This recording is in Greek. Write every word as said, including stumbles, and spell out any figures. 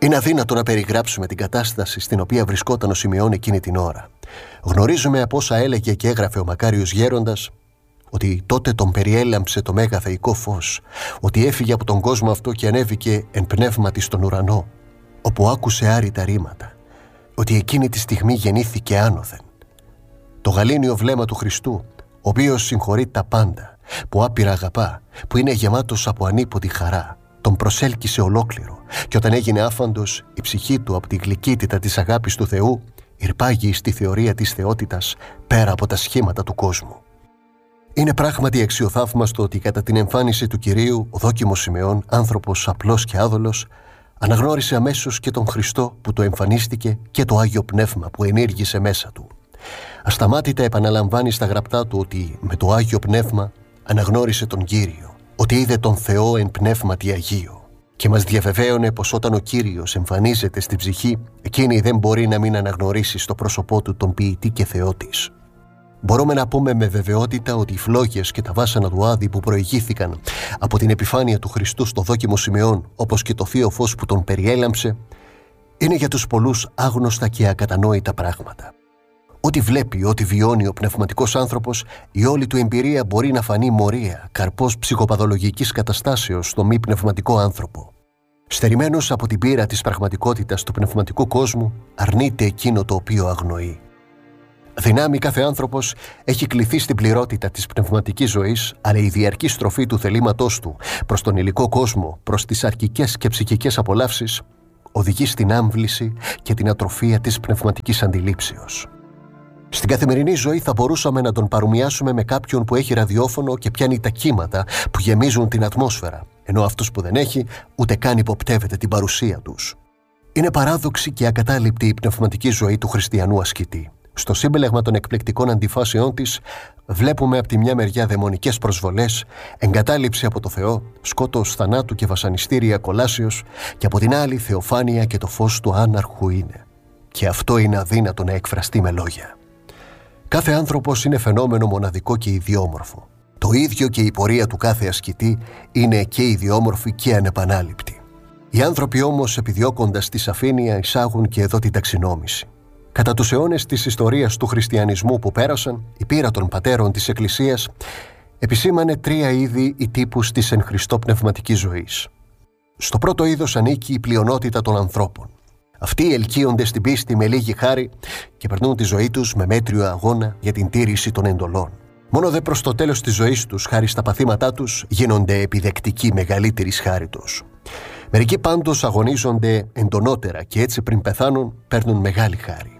Είναι αδύνατο να περιγράψουμε την κατάσταση στην οποία βρισκόταν ο Σιμεών εκείνη την ώρα. Γνωρίζουμε από όσα έλεγε και έγραφε ο μακάριος γέροντας ότι τότε τον περιέλαμψε το μέγα θεϊκό φως, ότι έφυγε από τον κόσμο αυτό και ανέβηκε εν πνεύματι στον ουρανό, όπου άκουσε άρρητα ρήματα, ότι εκείνη τη στιγμή γεννήθηκε άνωθεν. Το γαλήνιο βλέμμα του Χριστού, ο οποίος συγχωρεί τα πάντα, που άπειρα αγαπά, που είναι γεμάτος από ανίποτη χαρά, τον προσέλκυσε ολόκληρο και όταν έγινε άφαντος, η ψυχή του από τη γλυκύτητα της αγάπης του Θεού ηρπάγει στη θεωρία της θεότητας πέρα από τα σχήματα του κόσμου. Είναι πράγματι αξιοθαύμαστο ότι κατά την εμφάνιση του Κυρίου ο δόκιμος Σιμεών, άνθρωπος απλός και άδολος, αναγνώρισε αμέσως και τον Χριστό που το εμφανίστηκε και το Άγιο Πνεύμα που ενήργησε μέσα του. Ασταμάτητα επαναλαμβάνει στα γραπτά του ότι με το Άγιο Πνεύμα αναγνώρισε τον Κύριο, ότι είδε τον Θεό εν πνεύματι Αγίο και μας διαβεβαίωνε πως όταν ο Κύριος εμφανίζεται στην ψυχή, εκείνη δεν μπορεί να μην αναγνωρίσει στο πρόσωπό του τον ποιητή και Θεό της. Μπορούμε να πούμε με βεβαιότητα ότι οι φλόγες και τα βάσανα του Άδη που προηγήθηκαν από την επιφάνεια του Χριστού στο δόκιμο Σιμεών, όπως και το θείο φως που τον περιέλαμψε, είναι για τους πολλούς άγνωστα και ακατανόητα πράγματα. Ό,τι βλέπει, ό,τι βιώνει ο πνευματικός άνθρωπος, η όλη του εμπειρία μπορεί να φανεί μορία, καρπός ψυχοπαθολογικής καταστάσεως στο μη πνευματικό άνθρωπο. Στερημένος από την πείρα της πραγματικότητας του πνευματικού κόσμου, αρνείται εκείνο το οποίο αγνοεί. Δυνάμει κάθε άνθρωπος έχει κληθεί στην πληρότητα της πνευματικής ζωής, αλλά η διαρκή στροφή του θελήματός του προς τον υλικό κόσμο, προς τις αρκικές και ψυχικές απολαύσεις, οδηγεί στην άμβληση και την ατροφία της πνευματικής αντιλήψεως. Στην καθημερινή ζωή θα μπορούσαμε να τον παρομοιάσουμε με κάποιον που έχει ραδιόφωνο και πιάνει τα κύματα που γεμίζουν την ατμόσφαιρα, ενώ αυτός που δεν έχει ούτε καν υποπτεύεται την παρουσία τους. Είναι παράδοξη και ακατάληπτη η πνευματική ζωή του χριστιανού ασκητή. Στο σύμπλεγμα των εκπληκτικών αντιφάσεών της βλέπουμε από τη μια μεριά δαιμονικές προσβολές, εγκατάλειψη από το Θεό, σκότος θανάτου και βασανιστήρια κολάσεως, και από την άλλη θεοφάνεια και το φως του άναρχου είναι. Και αυτό είναι αδύνατο να εκφραστεί με λόγια. Κάθε άνθρωπος είναι φαινόμενο μοναδικό και ιδιόμορφο. Το ίδιο και η πορεία του κάθε ασκητή είναι και ιδιόμορφη και ανεπανάληπτη. Οι άνθρωποι όμως, επιδιώκοντας τη σαφήνεια, εισάγουν και εδώ την ταξινόμηση. Κατά τους αιώνες της ιστορίας του χριστιανισμού που πέρασαν, η πείρα των πατέρων της Εκκλησίας επισήμανε τρία είδη ή τύπους της εν Χριστώ πνευματικής ζωής. Στο πρώτο είδος ανήκει η πλειονότητα των ανθρώπων. Αυτοί ελκύονται στην πίστη με λίγη χάρη και περνούν τη ζωή τους με μέτριο αγώνα για την τήρηση των εντολών. Μόνο δε προς το τέλος της ζωής τους, χάρη στα παθήματά τους, γίνονται επιδεκτικοί μεγαλύτερης χάριτος. Μερικοί πάντως αγωνίζονται εντονότερα και έτσι πριν πεθάνουν παίρνουν μεγάλη χάρη.